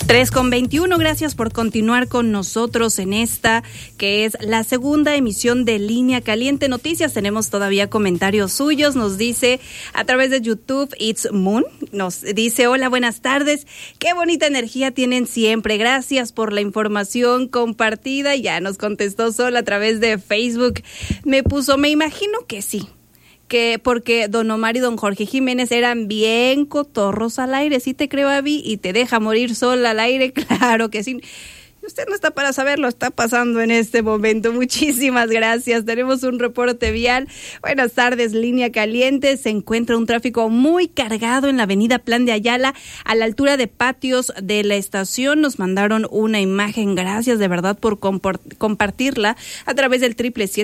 3:21, gracias por continuar con nosotros en esta, que es la segunda emisión de Línea Caliente Noticias. Tenemos todavía comentarios suyos, nos dice a través de YouTube, It's Moon, nos dice, hola, buenas tardes, qué bonita energía tienen siempre, gracias por la información compartida. Ya nos contestó Sol a través de Facebook, me imagino que sí, que porque don Omar y don Jorge Jiménez eran bien cotorros al aire. Sí te creo, Abby, y te deja morir sola al aire, claro que sí. Usted no está para saberlo, está pasando en este momento. Muchísimas gracias. Tenemos un reporte vial. Buenas tardes, Línea Caliente. Se encuentra un tráfico muy cargado en la avenida Plan de Ayala, a la altura de patios de la estación. Nos mandaron una imagen. Gracias de verdad por compartirla a través del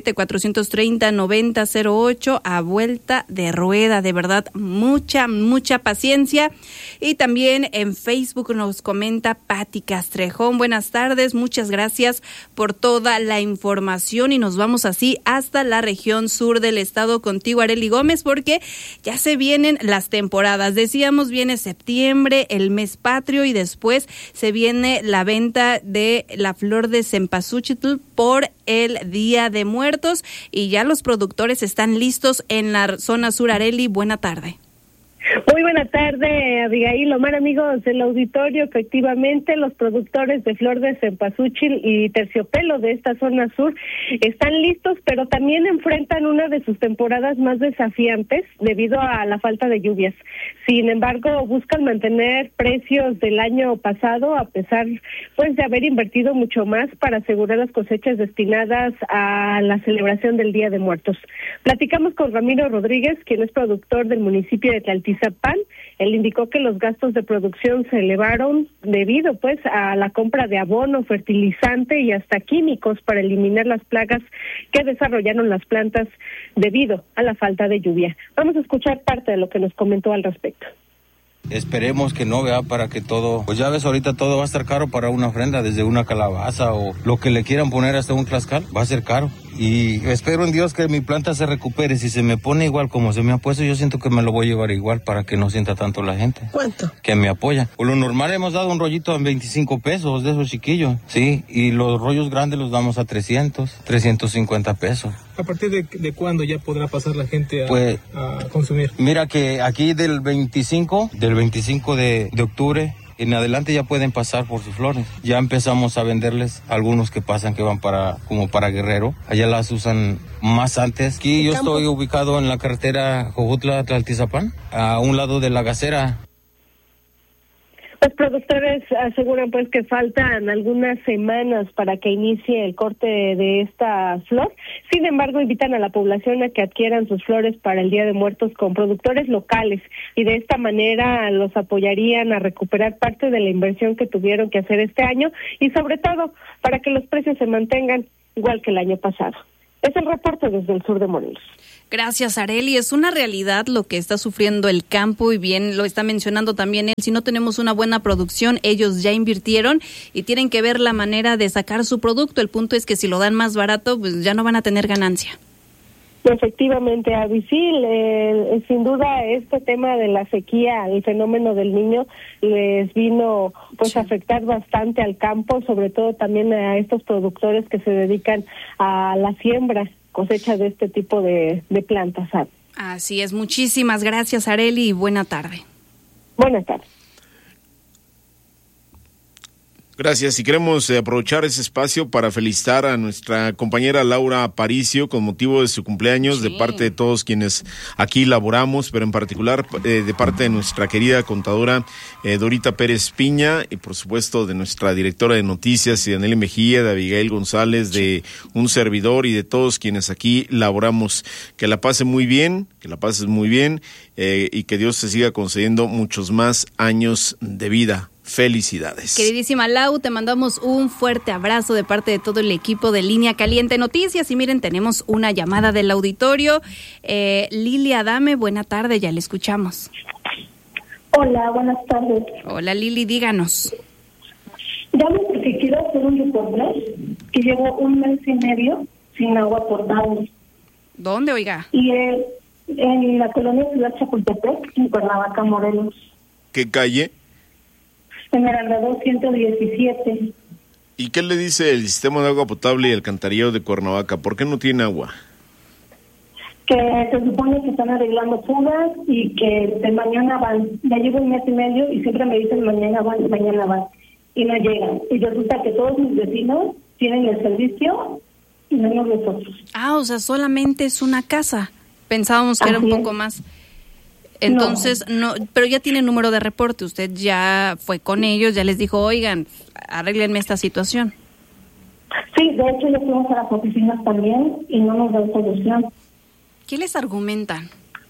777-430-9008 a vuelta de rueda. De verdad, mucha paciencia. Y también en Facebook nos comenta Pati Castrejón. Buenas tardes. Muchas gracias por toda la información y nos vamos así hasta la región sur del estado contigo, Arely Gómez, porque ya se vienen las temporadas. Decíamos, viene septiembre, el mes patrio, y después se viene la venta de la flor de cempasúchil por el Día de Muertos y ya los productores están listos en la zona sur. Arely, buena tarde. Muy buena tarde, Abigail, Omar, amigos del auditorio. Efectivamente, los productores de flor de cempasúchil y terciopelo de esta zona sur están listos, pero también enfrentan una de sus temporadas más desafiantes debido a la falta de lluvias. Sin embargo, buscan mantener precios del año pasado, a pesar pues de haber invertido mucho más para asegurar las cosechas destinadas a la celebración del Día de Muertos. Platicamos con Ramiro Rodríguez, quien es productor del municipio de Tlaltizapán. Él indicó que los gastos de producción se elevaron debido pues a la compra de abono, fertilizante y hasta químicos para eliminar las plagas que desarrollaron las plantas debido a la falta de lluvia. Vamos a escuchar parte de lo que nos comentó al respecto. Esperemos que no, vea, para que todo, pues ya ves, ahorita todo va a estar caro para una ofrenda, desde una calabaza o lo que le quieran poner hasta un tlaxcal, va a ser caro. Y espero en Dios que mi planta se recupere. Si se me pone igual como se me ha puesto, yo siento que me lo voy a llevar igual para que no sienta tanto la gente. ¿Cuánto? Que me apoya. Por lo normal hemos dado un rollito a 25 pesos de esos chiquillos, sí, y los rollos grandes los damos a 350 pesos. ¿A partir de cuándo ya podrá pasar la gente a consumir? Mira que aquí del 25 de octubre en adelante ya pueden pasar por sus flores. Ya empezamos a venderles algunos que pasan, que van como para Guerrero. Allá las usan más antes. Aquí yo estoy ubicado en la carretera Jojutla-Tlaltizapán, a un lado de la gasera. Los productores aseguran pues que faltan algunas semanas para que inicie el corte de esta flor. Sin embargo, invitan a la población a que adquieran sus flores para el Día de Muertos con productores locales y de esta manera los apoyarían a recuperar parte de la inversión que tuvieron que hacer este año y sobre todo para que los precios se mantengan igual que el año pasado. Es el reporte desde el sur de Morelos. Gracias, Arely. Es una realidad lo que está sufriendo el campo y bien lo está mencionando también él. Si no tenemos una buena producción, ellos ya invirtieron y tienen que ver la manera de sacar su producto. El punto es que si lo dan más barato, pues ya no van a tener ganancia. Efectivamente, Abby, sí, sin duda este tema de la sequía, el fenómeno del Niño, les vino pues a afectar bastante al campo, sobre todo también a estos productores que se dedican a la siembra, cosecha de este tipo de plantas. Así es, muchísimas gracias, Arely, y buena tarde. Buenas tardes. Gracias, y queremos aprovechar ese espacio para felicitar a nuestra compañera Laura Aparicio con motivo de su cumpleaños, sí, de parte de todos quienes aquí laboramos, pero en particular de parte de nuestra querida contadora Dorita Pérez Piña, y por supuesto de nuestra directora de noticias, Yaneli Mejía, de Abigail González, de un servidor y de todos quienes aquí laboramos. Que la pasen muy bien, que la pases muy bien, y que Dios te siga concediendo muchos más años de vida. Felicidades. Queridísima Lau, te mandamos un fuerte abrazo de parte de todo el equipo de Línea Caliente Noticias. Y miren, tenemos una llamada del auditorio. Lili Adame, buena tarde, ya le escuchamos. Hola, buenas tardes. Hola Lili, díganos. Llamo porque quiero hacer un reportaje que llevo 1 mes y medio sin agua potable. ¿Dónde, oiga? Y en la colonia Ciudad Chapultepec, en Cuernavaca, Morelos. ¿Qué calle? En el andador 117. ¿Y qué le dice el sistema de agua potable y alcantarillado de Cuernavaca? ¿Por qué no tiene agua? Que se supone que están arreglando fugas y que de mañana van. Ya llevo 1 mes y medio y siempre me dicen mañana van. Y no llegan. Y resulta que todos mis vecinos tienen el servicio y menos nosotros. O sea, solamente es una casa. Pensábamos que era un poco más. Entonces, no, pero ya tiene número de reporte. Usted ya fue con ellos, ya les dijo, oigan, arréglenme esta situación. Sí, de hecho ya fuimos a las oficinas también y no nos dan solución. ¿Qué les argumentan?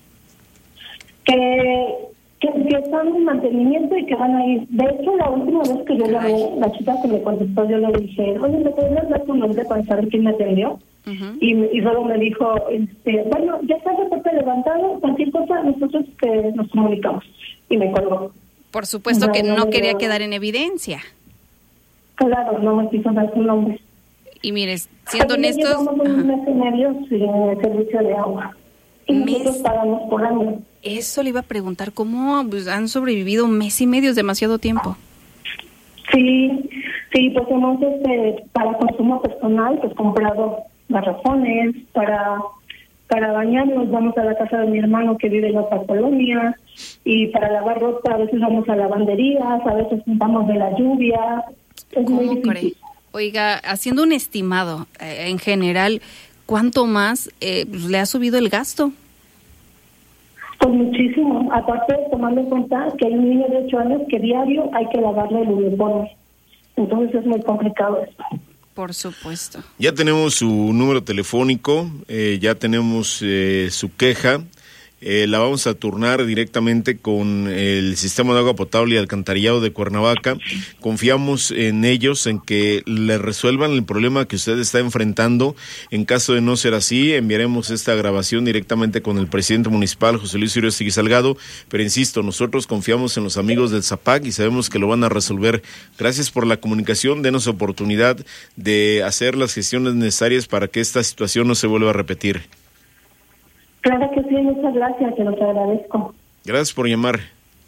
Que están en mantenimiento y que van a ir. De hecho, la última vez que yo llamé, la chica que me contestó, yo le dije, oye, ¿me podrías dar tu nombre para saber quién me atendió? Y luego me dijo, bueno, ya está el reporte levantado, cualquier cosa, nosotros nos comunicamos. Y me colgó. Por supuesto que no quería quedar en evidencia. Claro, no me quiso dar su nombre. Y mire, siendo honestos... Llevamos 1 mes y medio sin el servicio de agua. Y nosotros pagamos por año. Eso le iba a preguntar, ¿cómo han sobrevivido 1 mes y medio? Es demasiado tiempo. Sí, pues hemos para consumo personal, pues comprado garrafones, para bañarnos vamos a la casa de mi hermano que vive en otra colonia, y para lavar ropa a veces vamos a lavanderías, a veces juntamos de la lluvia. Es muy difícil. Oiga, haciendo un estimado, en general, ¿cuánto más le ha subido el gasto? Pues muchísimo. Aparte, tomando en cuenta que hay un niño de 8 años que diario hay que lavarle el uniforme. Entonces es muy complicado esto. Por supuesto. Ya tenemos su número telefónico, ya tenemos su queja. La vamos a turnar directamente con el sistema de agua potable y alcantarillado de Cuernavaca. Confiamos en ellos, en que le resuelvan el problema que usted está enfrentando. En caso de no ser así, enviaremos esta grabación directamente con el presidente municipal, José Luis Uriostegui Salgado. Pero insisto, nosotros confiamos en los amigos del ZAPAC y sabemos que lo van a resolver. Gracias por la comunicación. Denos oportunidad de hacer las gestiones necesarias para que esta situación no se vuelva a repetir. Claro que sí, muchas gracias, te lo agradezco. Gracias por llamar.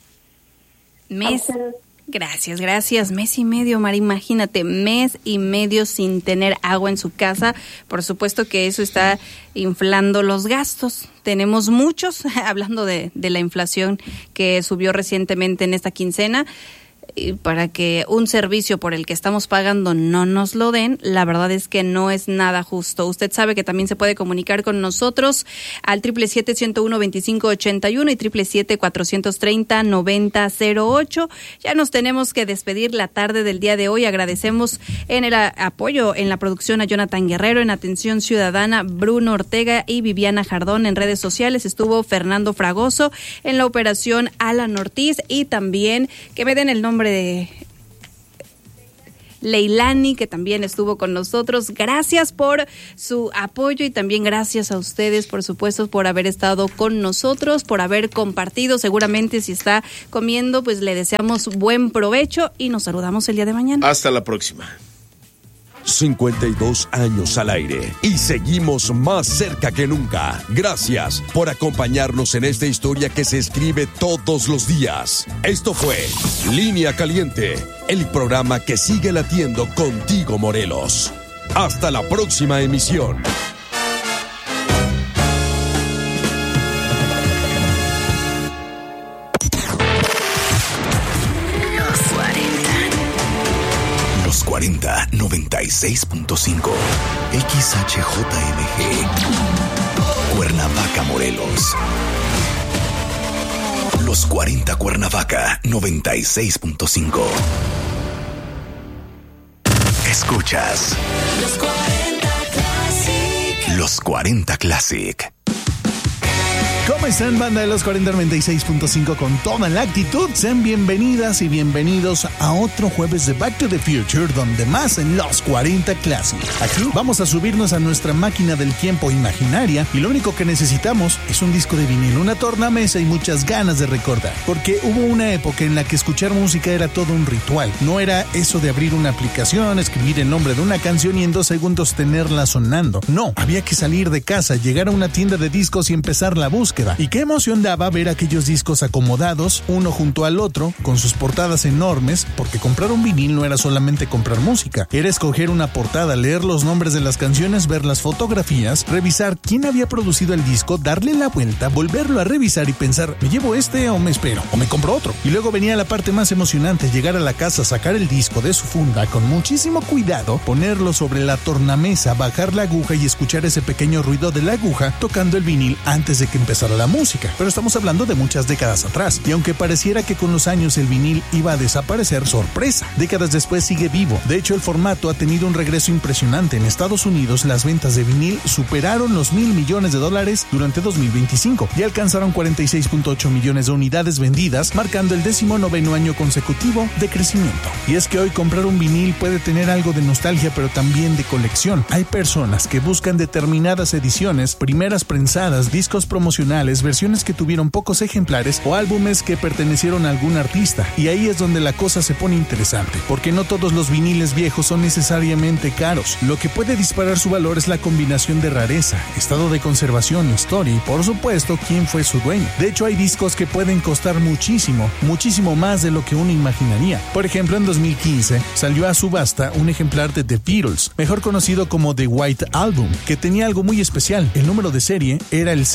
Gracias. 1 mes y medio, Mari, imagínate, 1 mes y medio sin tener agua en su casa. Por supuesto que eso está inflando los gastos. Tenemos muchos, hablando de la inflación que subió recientemente en esta quincena. Para que un servicio por el que estamos pagando no nos lo den, la verdad es que no es nada justo. Usted sabe que también se puede comunicar con nosotros al 777-101-2581 y 777-430-9008. Ya nos tenemos que despedir la tarde del día de hoy. Agradecemos en el apoyo en la producción a Jonathan Guerrero, en atención ciudadana Bruno Ortega y Viviana Jardón. En redes sociales estuvo Fernando Fragoso, en la operación Alan Ortiz, y también que me den el nombre de Leilani, que también estuvo con nosotros. Gracias por su apoyo y también gracias a ustedes, por supuesto, por haber estado con nosotros, por haber compartido. Seguramente si está comiendo, pues le deseamos buen provecho y nos saludamos el día de mañana. Hasta la próxima. 52 años al aire y seguimos más cerca que nunca. Gracias por acompañarnos en esta historia que se escribe todos los días. Esto fue Línea Caliente, el programa que sigue latiendo contigo, Morelos. Hasta la próxima emisión. Los 40 96.5 XHJMG Cuernavaca, Morelos. Los 40 Cuernavaca 96.5. Escuchas Los 40 Classic. Los 40 Classic. ¿Cómo están, banda de los 4096.5 con toda la actitud? Sean bienvenidas y bienvenidos a otro jueves de Back to the Future, donde más en los 40 Classic. Aquí vamos a subirnos a nuestra máquina del tiempo imaginaria y lo único que necesitamos es un disco de vinilo, una tornamesa y muchas ganas de recordar. Porque hubo una época en la que escuchar música era todo un ritual. No era eso de abrir una aplicación, escribir el nombre de una canción y en 2 segundos tenerla sonando. No, había que salir de casa, llegar a una tienda de discos y empezar la búsqueda. búsqueda. Y qué emoción daba ver aquellos discos acomodados, uno junto al otro, con sus portadas enormes, porque comprar un vinil no era solamente comprar música, era escoger una portada, leer los nombres de las canciones, ver las fotografías, revisar quién había producido el disco, darle la vuelta, volverlo a revisar y pensar, ¿me llevo este o me espero? ¿O me compro otro? Y luego venía la parte más emocionante, llegar a la casa, sacar el disco de su funda con muchísimo cuidado, ponerlo sobre la tornamesa, bajar la aguja y escuchar ese pequeño ruido de la aguja tocando el vinil antes de que empezara la música. Pero estamos hablando de muchas décadas atrás, y aunque pareciera que con los años el vinil iba a desaparecer, sorpresa, décadas después sigue vivo. De hecho, el formato ha tenido un regreso impresionante. En Estados Unidos, las ventas de vinil superaron los $1,000 millones durante 2025 y alcanzaron 46.8 millones de unidades vendidas, marcando el 19º año consecutivo de crecimiento. Y es que hoy comprar un vinil puede tener algo de nostalgia, pero también de colección. Hay personas que buscan determinadas ediciones, primeras prensadas, discos promocionales, versiones que tuvieron pocos ejemplares o álbumes que pertenecieron a algún artista. Y ahí es donde la cosa se pone interesante, porque no todos los viniles viejos son necesariamente caros. Lo que puede disparar su valor es la combinación de rareza, estado de conservación, historia y, por supuesto, quién fue su dueño. De hecho, hay discos que pueden costar muchísimo, muchísimo más de lo que uno imaginaría. Por ejemplo, en 2015 salió a subasta un ejemplar de The Beatles, mejor conocido como The White Album, que tenía algo muy especial. El número de serie era el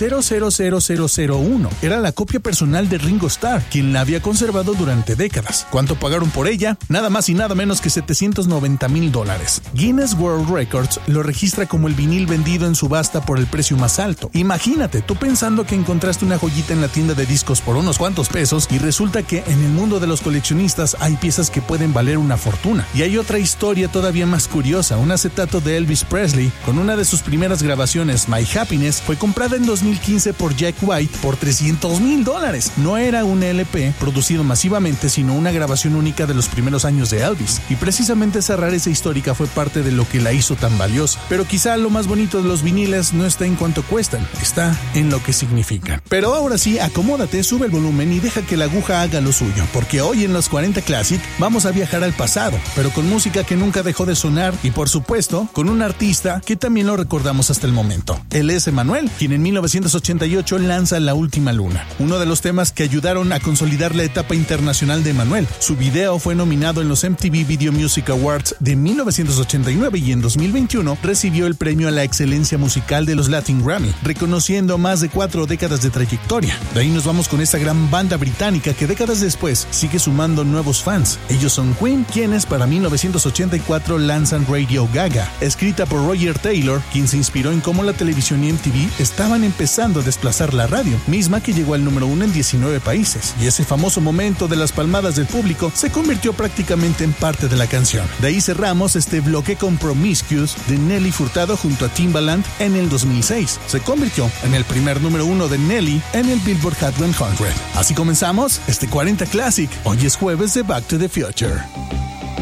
000001. Era la copia personal de Ringo Starr, quien la había conservado durante décadas. ¿Cuánto pagaron por ella? Nada más y nada menos que $790,000. Guinness World Records lo registra como el vinil vendido en subasta por el precio más alto. Imagínate, tú pensando que encontraste una joyita en la tienda de discos por unos cuantos pesos y resulta que en el mundo de los coleccionistas hay piezas que pueden valer una fortuna. Y hay otra historia todavía más curiosa. Un acetato de Elvis Presley con una de sus primeras grabaciones, My Happiness, fue comprada en 2015 por Jack White por $300,000. No era un LP producido masivamente, sino una grabación única de los primeros años de Elvis. Y precisamente esa rareza histórica fue parte de lo que la hizo tan valiosa. Pero quizá lo más bonito de los viniles no está en cuánto cuestan, está en lo que significan. Pero ahora sí, acomódate, sube el volumen y deja que la aguja haga lo suyo, porque hoy en los 40 Classic vamos a viajar al pasado, pero con música que nunca dejó de sonar y, por supuesto, con un artista que también lo recordamos hasta el momento. Él es Emmanuel, quien en 1988 lanza La Última Luna, uno de los temas que ayudaron a consolidar la etapa internacional de Emmanuel. Su video fue nominado en los MTV Video Music Awards de 1989 y en 2021 recibió el premio a la excelencia musical de los Latin Grammy, reconociendo más de 4 décadas de trayectoria. De ahí nos vamos con esta gran banda británica que décadas después sigue sumando nuevos fans. Ellos son Queen, quienes para 1984 lanzan Radio Gaga, escrita por Roger Taylor, quien se inspiró en cómo la televisión y MTV estaban empezando a desplazar la radio, misma que llegó al número 1 en 19 países. Y ese famoso momento de las palmadas del público se convirtió prácticamente en parte de la canción. De ahí cerramos este bloque con Promiscuous de Nelly Furtado junto a Timbaland en el 2006. Se convirtió en el primer número 1 de Nelly en el Billboard Hot 100. Así comenzamos este 40 Classic. Hoy es jueves de Back to the Future.